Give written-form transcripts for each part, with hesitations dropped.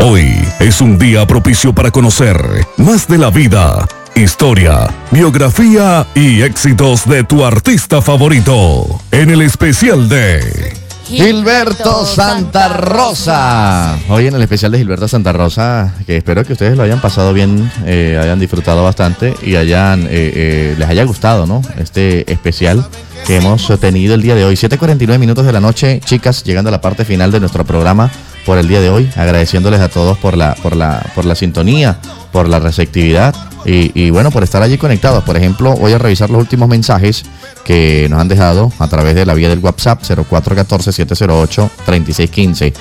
Hoy es un día propicio para conocer más de la vida, historia, biografía y éxitos de tu artista favorito. En el especial de Gilberto Santa Rosa. Hoy en el especial de Gilberto Santa Rosa, que espero que ustedes lo hayan pasado bien, hayan disfrutado bastante y les haya gustado, ¿no? Este especial que hemos tenido el día de hoy. 7:49 minutos de la noche, chicas, llegando a la parte final de nuestro programa por el día de hoy, agradeciéndoles a todos por la sintonía, por la receptividad y bueno, por estar allí conectados. Por ejemplo, voy a revisar los últimos mensajes que nos han dejado a través de la vía del WhatsApp 0414-708-3615.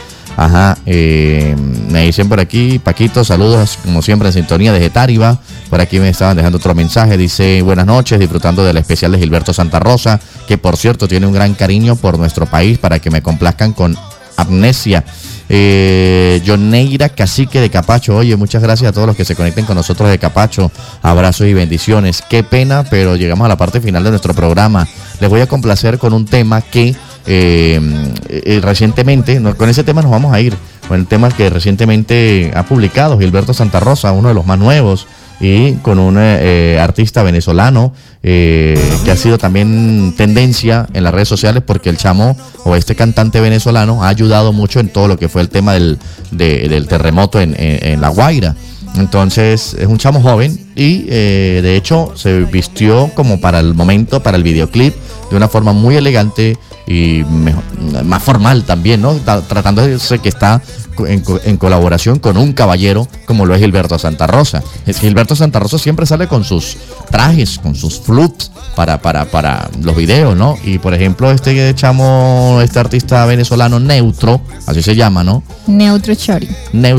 Me dicen por aquí, Paquito, saludos como siempre en sintonía desde Táriba. Por aquí me estaban dejando otro mensaje, dice: buenas noches, disfrutando del especial de Gilberto Santa Rosa, que por cierto tiene un gran cariño por nuestro país, para que me complazcan con Amnesia. Yoneira Cacique de Capacho, oye, muchas gracias a todos los que se conecten con nosotros de Capacho, abrazos y bendiciones. Qué pena, pero llegamos a la parte final de nuestro programa. Les voy a complacer con un tema que recientemente, con ese tema nos vamos a ir, con el tema que recientemente ha publicado Gilberto Santa Rosa, uno de los más nuevos, y con un artista venezolano que ha sido también tendencia en las redes sociales, porque el chamo o este cantante venezolano ha ayudado mucho en todo lo que fue el tema del terremoto en La Guaira. Entonces es un chamo joven y de hecho se vistió como para el momento, para el videoclip, de una forma muy elegante y más formal también, ¿no? Tratando de decir que está en colaboración con un caballero como lo es Gilberto Santa Rosa. Gilberto Santa Rosa siempre sale con sus trajes, con sus flutes para los videos, ¿no? Y por ejemplo este artista venezolano Neutro, así se llama, ¿no? Neutro Chori,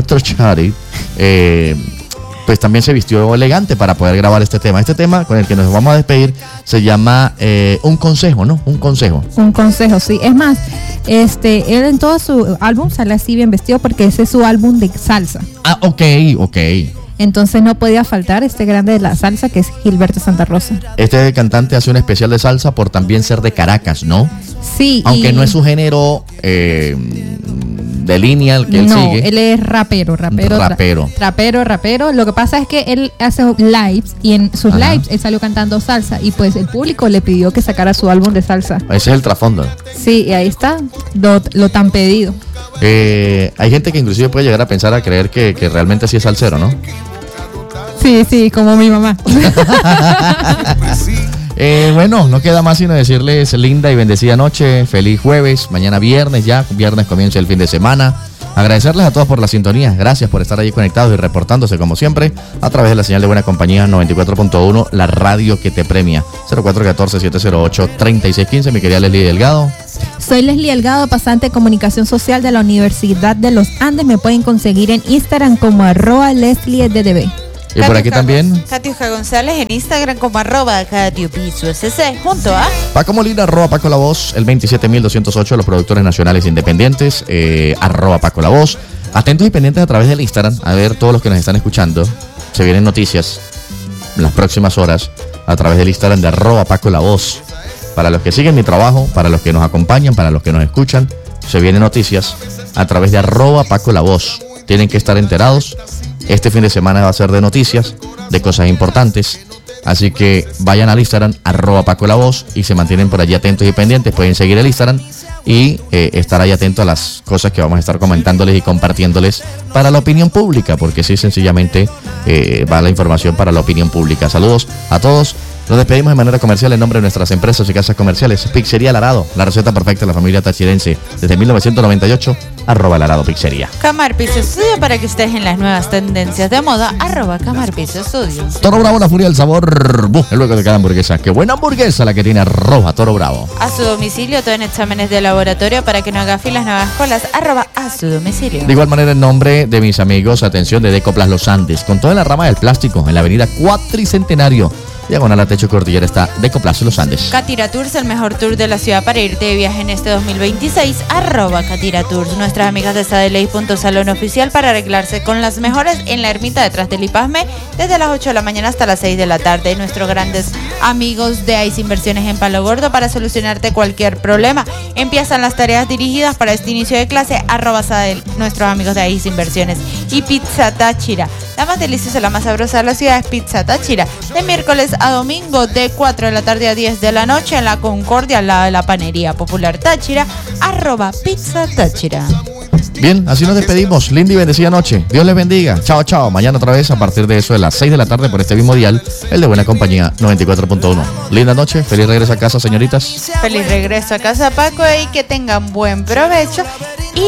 pues también se vistió elegante para poder grabar este tema. Este tema con el que nos vamos a despedir se llama Un Consejo, ¿no? Un Consejo, sí. Es más, él en todo su álbum sale así bien vestido, porque ese es su álbum de salsa. Ah, ok. Entonces no podía faltar este grande de la salsa, que es Gilberto Santa Rosa. Este cantante hace un especial de salsa por también ser de Caracas, ¿no? Sí. Aunque no es su género de línea el que él sigue. No, él es rapero. Lo que pasa es que él hace lives y en sus lives él salió cantando salsa y pues el público le pidió que sacara su álbum de salsa. Ese es el trasfondo. Sí, y ahí está, lo tan pedido. Hay gente que inclusive puede llegar a pensar, a creer que realmente sí es salsero, ¿no? Sí, como mi mamá. Bueno, no queda más sino decirles linda y bendecida noche, feliz jueves, mañana viernes comienza el fin de semana. Agradecerles a todos por la sintonía, gracias por estar ahí conectados y reportándose como siempre a través de la señal de Buena Compañía 94.1, la radio que te premia. 0414-708-3615, mi querida Leslie Delgado. Soy Leslie Delgado, pasante de Comunicación Social de la Universidad de los Andes. Me pueden conseguir en Instagram como @LeslieDDB. Y por aquí también Katiuska González en Instagram como @KatiuPisoSC, junto a Paco Molina, @Paco La Voz, el 27208 de los productores nacionales independientes, @Paco La Voz. Atentos y pendientes a través del Instagram, a ver todos los que nos están escuchando. Se vienen noticias en las próximas horas a través del Instagram de @Paco La Voz. Para los que siguen mi trabajo, para los que nos acompañan, para los que nos escuchan, se vienen noticias a través de @Paco La Voz. Tienen que estar enterados. Este fin de semana va a ser de noticias, de cosas importantes. Así que vayan al Instagram, @Paco La Voz, y se mantienen por allí atentos y pendientes. Pueden seguir el Instagram y estar ahí atentos a las cosas que vamos a estar comentándoles y compartiéndoles para la opinión pública, porque sí, sencillamente va la información para la opinión pública. Saludos a todos. Nos despedimos de manera comercial en nombre de nuestras empresas y casas comerciales. Pizzería Larado, la receta perfecta de la familia tachirense. Desde 1998, @Larado Pizzería. Camar Piso Estudio, para que estés en las nuevas tendencias de moda, @Camar Piso Estudio. Toro Bravo, la furia del sabor. Luego de cada hamburguesa. Qué buena hamburguesa la que tiene @Toro Bravo. A su domicilio, todo en exámenes de laboratorio para que no haga filas, no haga colas, @a su domicilio. De igual manera, en nombre de mis amigos, atención, de Decoplas Los Andes, con toda la rama del plástico, en la avenida Cuatricentenario, diagonal a Techo Cordillera, está Decoplas Los Andes. Catira Tours, el mejor tour de la ciudad para irte de viaje en este 2026, @Catira Tours. Nuestras amigas de Sadeley, salón oficial para arreglarse con las mejores en la ermita detrás del IPASME, desde las 8 de la mañana hasta las 6 de la tarde. Nuestros grandes amigos de AIS Inversiones en Palo Gordo para solucionarte cualquier problema. Empiezan las tareas dirigidas para este inicio de clase, @Sadel, nuestros amigos de AIS Inversiones. Y Pizza Táchira, la más deliciosa, la más sabrosa de la ciudad es Pizza Táchira, de miércoles a domingo de 4 de la tarde a 10 de la noche en la Concordia, al lado de la Panería Popular Táchira, @Pizza Táchira. Bien, así nos despedimos. Linda y bendecida noche. Dios les bendiga. Chao, chao. Mañana otra vez a partir de eso de las 6 de la tarde por este mismo dial, el de Buena Compañía 94.1. Linda noche. Feliz regreso a casa, señoritas. Feliz regreso a casa, Paco, y que tengan buen provecho. Y